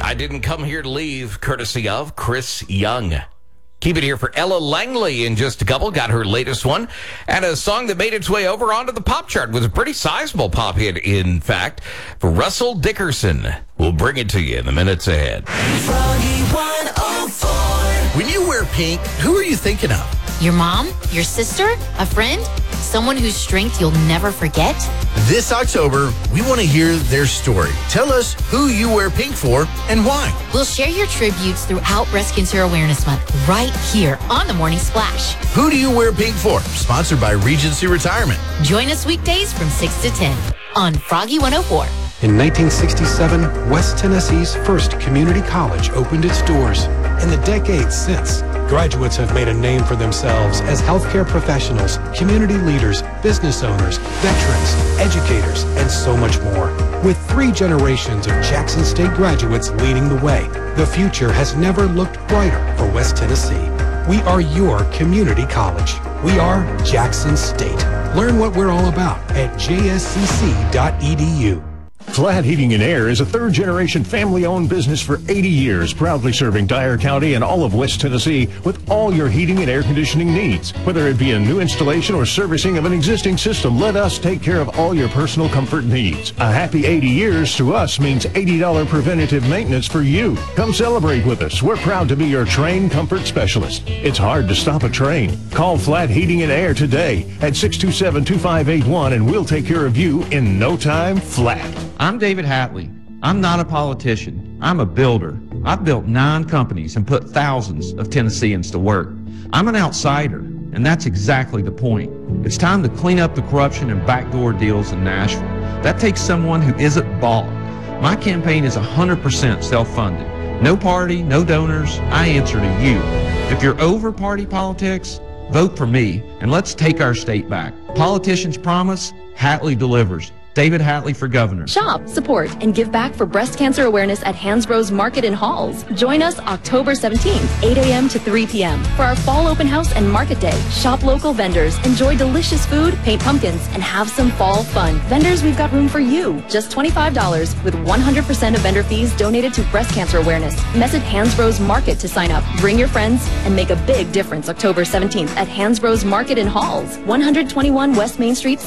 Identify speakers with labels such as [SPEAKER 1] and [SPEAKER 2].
[SPEAKER 1] I Didn't Come Here to Leave, courtesy of Chris Young. Keep it here for Ella Langley in just a couple. Got her latest one. And a song that made its way over onto the pop chart was a pretty sizable pop hit, in fact, for Russell Dickerson. We'll bring it to you in the minutes ahead.
[SPEAKER 2] Froggy 104.
[SPEAKER 3] When you wear pink, who are you thinking of?
[SPEAKER 4] Your mom? Your sister? A friend? Someone whose strength you'll never forget?
[SPEAKER 3] This October, we want to hear their story. Tell us who you wear pink for and why.
[SPEAKER 4] We'll share your tributes throughout Breast Cancer Awareness Month right here on The Morning Splash.
[SPEAKER 3] Who do you wear pink for? Sponsored by Regency Retirement.
[SPEAKER 4] Join us weekdays from 6 to 10 on Froggy 104.
[SPEAKER 5] In 1967, West Tennessee's first community college opened its doors. In the decades since, graduates have made a name for themselves as healthcare professionals, community leaders, business owners, veterans, educators, and so much more. With 3 generations of Jackson State graduates leading the way, the future has never looked brighter for West Tennessee. We are your community college. We are Jackson State. Learn what we're all about at jscc.edu.
[SPEAKER 6] Flat Heating and Air is a third-generation family-owned business for 80 years, proudly serving Dyer County and all of West Tennessee with all your heating and air conditioning needs. Whether it be a new installation or servicing of an existing system, let us take care of all your personal comfort needs. A happy 80 years to us means $80 preventative maintenance for you. Come celebrate with us. We're proud to be your train comfort specialist. It's hard to stop a train. Call Flat Heating and Air today at 627-2581 and we'll take care of you in no time flat.
[SPEAKER 7] I'm David Hatley. I'm not a politician. I'm a builder. I've built 9 companies and put thousands of Tennesseans to work. I'm an outsider, and that's exactly the point. It's time to clean up the corruption and backdoor deals in Nashville. That takes someone who isn't bought. My campaign is 100% self-funded. No party, no donors. I answer to you. If you're over party politics, vote for me, and let's take our state back. Politicians promise, Hatley delivers. David Hatley for governor.
[SPEAKER 8] Shop, support, and give back for breast cancer awareness at Hansbro's Market in Halls. Join us October 17th, 8 a.m. to 3 p.m. for our fall open house and market day. Shop local vendors, enjoy delicious food, paint pumpkins, and have some fall fun. Vendors, we've got room for you. Just $25 with 100% of vendor fees donated to breast cancer awareness. Message Hansbro's Market to sign up. Bring your friends and make a big difference October 17th at Hansbro's Market in Halls, 121 West Main Street,